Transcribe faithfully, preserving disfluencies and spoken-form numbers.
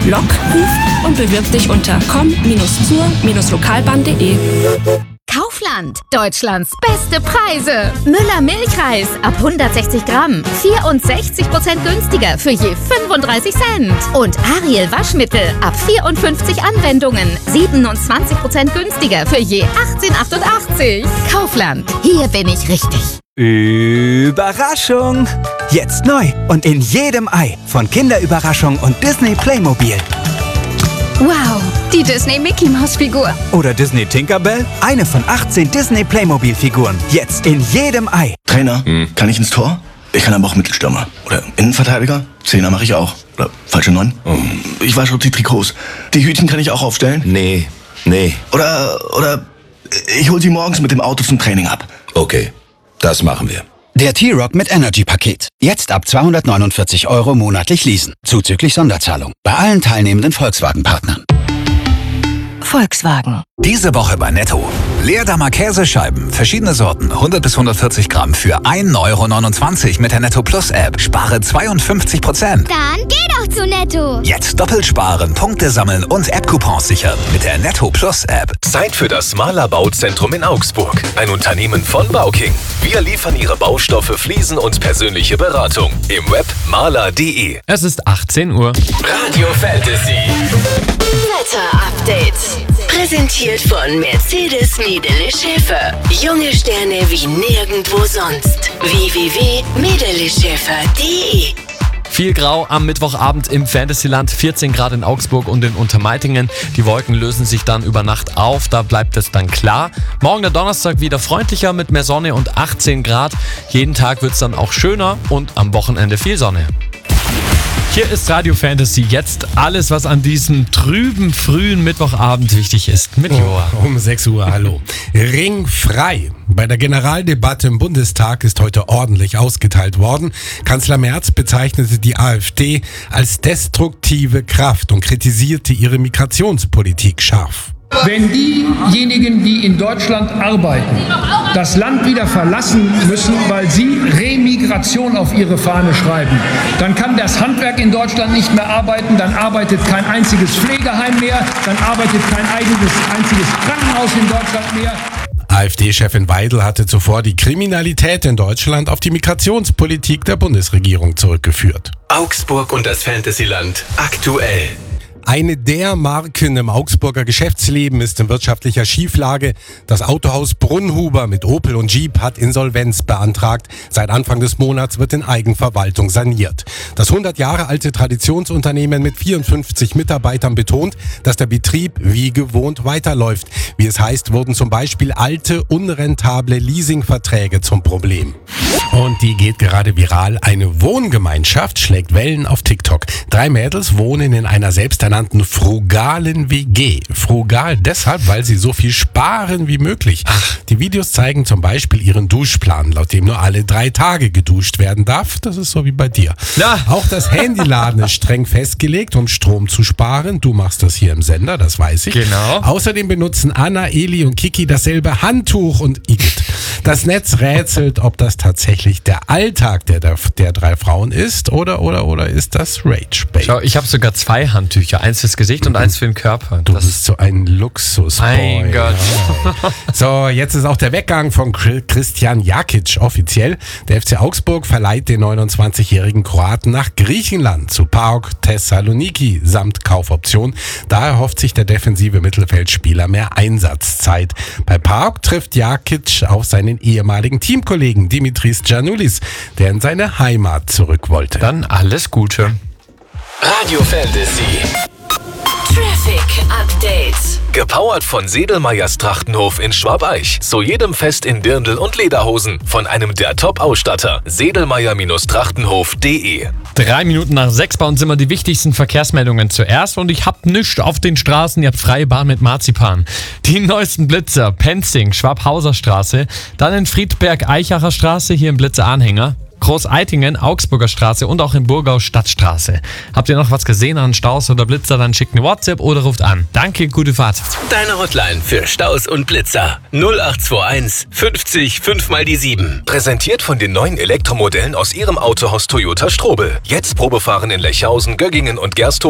Lok, ruf und bewirb dich unter komm zur lokalbahn punkt de. Kaufland, Deutschlands beste Preise. Müller Milchreis ab hundertsechzig Gramm, vierundsechzig Prozent günstiger für je fünfunddreißig Cent. Und Ariel Waschmittel ab vierundfünfzig Anwendungen, siebenundzwanzig Prozent günstiger für je achtzehn Komma achtundachtzig. Kaufland, hier bin ich richtig. Überraschung! Jetzt neu und in jedem Ei von Kinderüberraschung und Disney Playmobil. Wow, die Disney Mickey Maus Figur. Oder Disney Tinkerbell, eine von achtzehn Disney Playmobil Figuren. Jetzt in jedem Ei. Trainer, hm. kann ich ins Tor? Ich kann aber auch Mittelstürmer. Oder Innenverteidiger? Zehner mache ich auch. Oder falsche Neun? Oh. Ich wasche die Trikots. Die Hütchen kann ich auch aufstellen? Nee, nee. Oder, oder ich hol sie morgens mit dem Auto zum Training ab. Okay, das machen wir. Der T-Rock mit Energy-Paket. Jetzt ab zweihundertneunundvierzig Euro monatlich leasen. Zuzüglich Sonderzahlung. Bei allen teilnehmenden Volkswagen-Partnern. Volkswagen. Diese Woche bei Netto. Leerdammer Käsescheiben, verschiedene Sorten, hundert bis hundertvierzig Gramm für ein Euro neunundzwanzig mit der Netto Plus App. Spare zweiundfünfzig Prozent. Dann geh doch zu Netto. Jetzt doppelt sparen, Punkte sammeln und App-Coupons sichern mit der Netto Plus App. Zeit für das Maler Bauzentrum in Augsburg. Ein Unternehmen von Bauking. Wir liefern Ihre Baustoffe, Fliesen und persönliche Beratung. Im Web maler punkt de. Es ist achtzehn Uhr. Radio Fantasy. Wetter-Update. Präsentiert von Mercedes Medele Schäfer. Junge Sterne wie nirgendwo sonst. w w w punkt medele schäfer punkt de. Viel Grau am Mittwochabend im Fantasyland, vierzehn Grad in Augsburg und in Untermeitingen. Die Wolken lösen sich dann über Nacht auf, da bleibt es dann klar. Morgen der Donnerstag wieder freundlicher mit mehr Sonne und achtzehn Grad. Jeden Tag wird es dann auch schöner und am Wochenende viel Sonne. Hier ist Radio Fantasy, jetzt alles, was an diesem trüben, frühen Mittwochabend wichtig ist. Mit Joa. Oh, um sechs Uhr, hallo. Ringfrei. Bei der Generaldebatte im Bundestag ist heute ordentlich ausgeteilt worden. Kanzler Merz bezeichnete die AfD als destruktive Kraft und kritisierte ihre Migrationspolitik scharf. Wenn diejenigen, die in Deutschland arbeiten, das Land wieder verlassen müssen, weil sie Remigration auf ihre Fahne schreiben, dann kann das Handwerk in Deutschland nicht mehr arbeiten, dann arbeitet kein einziges Pflegeheim mehr, dann arbeitet kein eigenes, einziges Krankenhaus in Deutschland mehr. AfD-Chefin Weidel hatte zuvor die Kriminalität in Deutschland auf die Migrationspolitik der Bundesregierung zurückgeführt. Augsburg und das Fantasyland aktuell. Eine der Marken im Augsburger Geschäftsleben ist in wirtschaftlicher Schieflage. Das Autohaus Brunnhuber mit Opel und Jeep hat Insolvenz beantragt. Seit Anfang des Monats wird in Eigenverwaltung saniert. Das hundert Jahre alte Traditionsunternehmen mit vierundfünfzig Mitarbeitern betont, dass der Betrieb wie gewohnt weiterläuft. Wie es heißt, wurden zum Beispiel alte, unrentable Leasingverträge zum Problem. Und die geht gerade viral. Eine Wohngemeinschaft schlägt Wellen auf TikTok. Drei Mädels wohnen in einer selbsternannten frugalen W G. Frugal deshalb, weil sie so viel sparen wie möglich. Ach. Die Videos zeigen zum Beispiel ihren Duschplan, laut dem nur alle drei Tage geduscht werden darf. Das ist so wie bei dir. Ja. Auch das Handyladen ist streng festgelegt, um Strom zu sparen. Du machst das hier im Sender, das weiß ich. Genau. Außerdem benutzen Anna, Eli und Kiki dasselbe Handtuch und Igitt. Das Netz rätselt, ob das tatsächlich der Alltag der, der, der drei Frauen ist oder, oder, oder ist das Rage-Bait? Schau, ich habe sogar zwei Handtücher. Eins fürs Gesicht und eins für den Körper. Du das bist so ein Luxusboy. Mein Gott. Ja. So, jetzt ist auch der Weggang von Christian Jakic offiziell. Der F C Augsburg verleiht den neunundzwanzigjährigen Kroaten nach Griechenland zu PAOK Thessaloniki samt Kaufoption. Da erhofft sich der defensive Mittelfeldspieler mehr Einsatzzeit. Bei PAOK trifft Jakic auf seinen ehemaligen Teamkollegen Dimitris Giannoulis, der in seine Heimat zurück wollte. Dann alles Gute. Radio Fantasy. Traffic Update. Gepowert von Sedelmeyers Trachtenhof in Schwabeich. Zu jedem Fest in Dirndl und Lederhosen. Von einem der Top-Ausstatter. Sedelmeyer Trachtenhof punkt de. Drei Minuten nach sechs bei uns immer die wichtigsten Verkehrsmeldungen zuerst. Und ich hab nichts auf den Straßen. Ihr habt freie Bahn mit Marzipan. Die neuesten Blitzer. Penzing, Schwabhauser Straße. Dann in Friedberg, Eichacher Straße. Hier im Blitzer-Anhänger. Großeitingen, Augsburger Straße und auch in Burgau Stadtstraße. Habt ihr noch was gesehen an Staus oder Blitzer, dann schickt eine WhatsApp oder ruft an. Danke, gute Fahrt. Deine Hotline für Staus und Blitzer. null acht zwei eins fünfzig fünf mal die sieben. Präsentiert von den neuen Elektromodellen aus Ihrem Autohaus Toyota Strobel. Jetzt Probefahren in Lechhausen, Göggingen und Gersthofen.